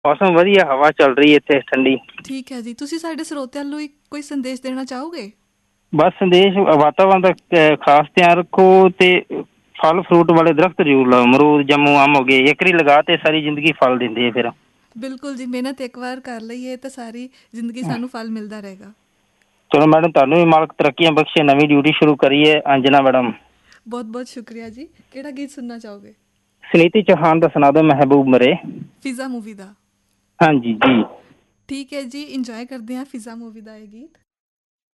ਮੌਸਮ ਵਧੀਆ, ਹਵਾ ਚੱਲ ਰਹੀ ਇੱਥੇ ਠੰਡੀ। ਠੀਕ ਹੈ ਜੀ, ਤੁਸੀਂ ਸਾਡੇ ਸਰੋਤਿਆਂ ਨੂੰ ਕੋਈ ਸੰਦੇਸ਼ ਦੇਣਾ ਚਾਹੋਗੇ? ਬਸ ਸੰਦੇਸ਼, ਵਾਤਾਵਰਨ ਦਾ ਖਾਸ ਧਿਆਨ ਰੱਖੋ ਤੇ ਫਲ ਫਰੂਟ ਵਾਲੇ ਦਰਖਤ ਜ਼ਰੂਰ ਲਾਓ। ਅਮਰੂਦ, ਜਾਮੂ, ਅੰਬ ਹੋ ਗਏ, ਇੱਕ ਵਾਰੀ ਲਗਾ ਤੇ ਸਾਰੀ ਜ਼ਿੰਦਗੀ ਫਲ ਦਿੰਦੇ ਆ ਫਿਰ। ਬਿਲਕੁਲ ਜੀ, ਮਿਹਨਤ ਇੱਕ ਵਾਰ ਕਰ ਲਈਏ ਤਾਂ ਸਾਰੀ ਜ਼ਿੰਦਗੀ ਸਾਨੂੰ ਫਲ ਮਿਲਦਾ ਰਹੇਗਾ। ਚਲੋ ਮੈਡਮ, ਤੁਹਾਨੂੰ ਵੀ ਮਾਲਕ ਤਰੱਕੀਆਂ ਬਖਸ਼ੇ। ਨਵੀਂ ਡਿਊਟੀ ਸ਼ੁਰੂ ਕਰੀਏ ਅੰਜਨਾ ਮੈਡਮ। ਬਹੁਤ ਬਹੁਤ ਸ਼ੁਕਰੀਆ ਜੀ। ਕਿਹੜਾ ਗੀਤ ਸੁਣਨਾ ਚਾਹੋਗੇ? ਸੁਨੀਤੀ ਚੌਹਾਨ ਦਾ ਸੁਣਾ ਦਿਓ, ਮਹਿਬੂਬ ਮਰੇ। ਫਿਜ਼ਾ ਮੂਵੀ ਦਾ। ਹਾਂਜੀ ਜੀ। ਠੀਕ ਹੈ ਜੀ, ਇੰਜੋਏ ਕਰਦੇ ਹਾਂ ਫਿਜ਼ਾ ਮੂਵੀ ਦਾ ਇਹ ਗੀਤ।